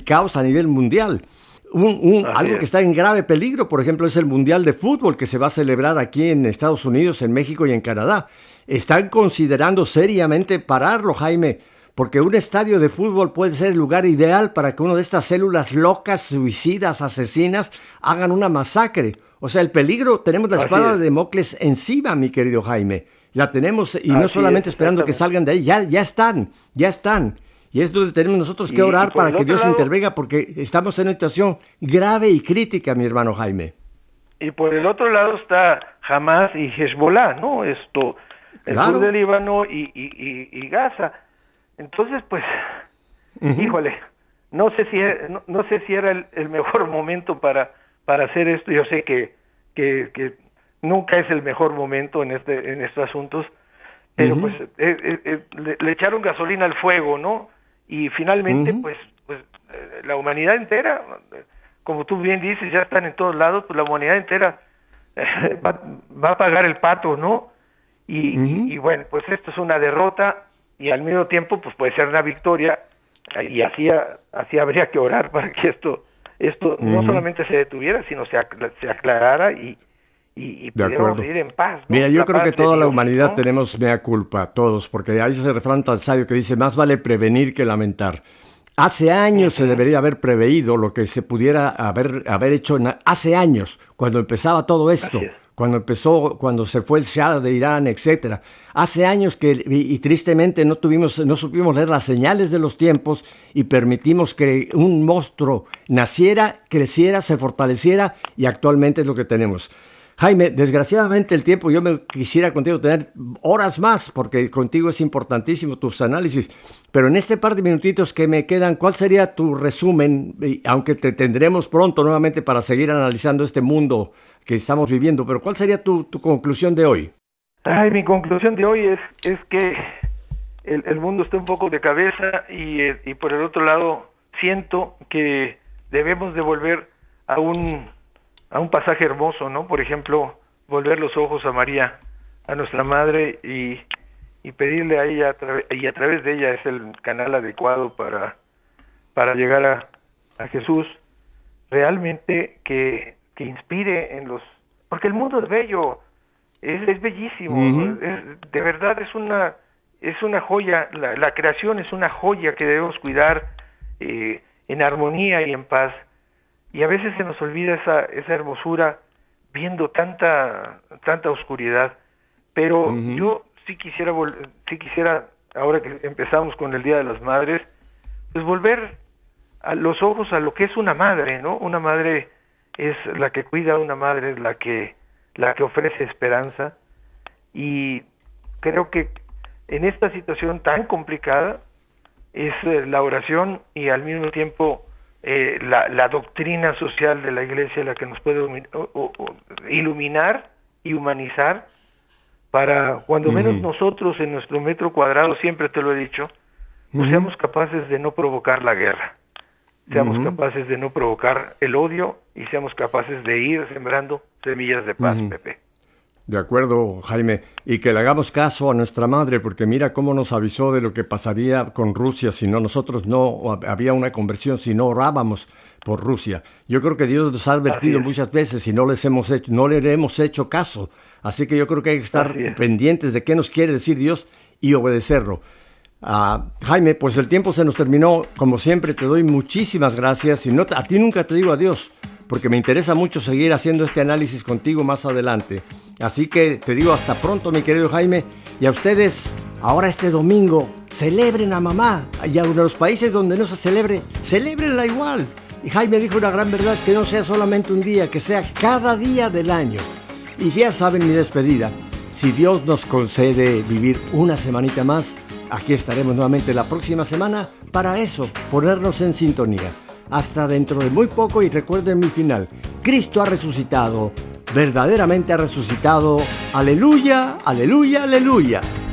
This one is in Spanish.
caos a nivel mundial. Algo que está en grave peligro, por ejemplo, es el Mundial de Fútbol que se va a celebrar aquí en Estados Unidos, en México y en Canadá. Están considerando seriamente pararlo, Jaime, porque un estadio de fútbol puede ser el lugar ideal para que una de estas células locas, suicidas, asesinas, hagan una masacre. O sea, el peligro, tenemos la espada de Damocles encima, mi querido Jaime. La tenemos, y no solamente esperando que salgan de ahí, ya están. Y es donde tenemos nosotros que orar para que Dios intervenga, porque estamos en una situación grave y crítica, mi hermano Jaime. Y por el otro lado está Hamas y Hezbollah, ¿no? El sur del Líbano y Gaza. Entonces, pues, híjole, no sé si era el mejor momento para hacer esto. Yo sé que nunca es el mejor momento en estos asuntos, pero pues le echaron gasolina al fuego, ¿no? Y finalmente, pues la humanidad entera, como tú bien dices, ya están en todos lados, pues la humanidad entera va a pagar el pato, ¿no? Y bueno, pues esto es una derrota y al mismo tiempo pues puede ser una victoria, y así habría que orar para que esto no solamente se detuviera, sino se aclarara y pudiéramos vivir en paz, ¿no? Mira, yo creo que toda la humanidad tenemos mea culpa, todos, porque hay ese refrán tan sabio que dice, más vale prevenir que lamentar. Hace años se debería haber preveído lo que se pudiera haber hecho hace años, cuando empezaba todo esto, cuando se fue el Shah de Irán, etcétera. Hace años y tristemente no supimos leer las señales de los tiempos y permitimos que un monstruo naciera, creciera, se fortaleciera, y actualmente es lo que tenemos. Jaime, desgraciadamente el tiempo, yo me quisiera contigo tener horas más, porque contigo es importantísimo tus análisis, pero en este par de minutitos que me quedan, ¿cuál sería tu resumen? Aunque te tendremos pronto nuevamente para seguir analizando este mundo que estamos viviendo, pero ¿cuál sería tu conclusión de hoy? Mi conclusión de hoy es que el mundo está un poco de cabeza, y por el otro lado siento que debemos de volver a un pasaje hermoso, ¿no? Por ejemplo, volver los ojos a María, a nuestra madre, y pedirle a ella, y a través de ella es el canal adecuado para llegar a Jesús, realmente que inspire porque el mundo es bello, es bellísimo, de verdad es una joya, la creación es una joya que debemos cuidar en armonía y en paz. Y a veces se nos olvida esa hermosura viendo tanta oscuridad. Pero yo sí quisiera, ahora que empezamos con el Día de las Madres, pues volver a los ojos a lo que es una madre, ¿no? Una madre es la que cuida, una madre es la que ofrece esperanza. Y creo que en esta situación tan complicada es la oración y al mismo tiempo la doctrina social de la Iglesia la que nos puede iluminar y humanizar, para cuando menos nosotros en nuestro metro cuadrado, siempre te lo he dicho, pues seamos capaces de no provocar la guerra, seamos capaces de no provocar el odio, y seamos capaces de ir sembrando semillas de paz, Pepe. De acuerdo, Jaime, y que le hagamos caso a nuestra madre, porque mira cómo nos avisó de lo que pasaría con Rusia si nosotros no había una conversión, si no orábamos por Rusia. Yo creo que Dios nos ha advertido muchas veces y no le hemos hecho caso. Así que yo creo que hay que estar pendientes de qué nos quiere decir Dios y obedecerlo. Jaime, pues el tiempo se nos terminó. Como siempre, te doy muchísimas gracias. Y a ti nunca te digo adiós, porque me interesa mucho seguir haciendo este análisis contigo más adelante. Así que te digo hasta pronto, mi querido Jaime, y a ustedes, ahora este domingo, celebren a mamá, y a los países donde no se celebre, celébrenla igual. Y Jaime dijo una gran verdad, que no sea solamente un día, que sea cada día del año. Y ya saben mi despedida, si Dios nos concede vivir una semanita más, aquí estaremos nuevamente la próxima semana para eso, ponernos en sintonía. Hasta dentro de muy poco, y recuerden mi final, Cristo ha resucitado, verdaderamente ha resucitado, aleluya, aleluya, aleluya.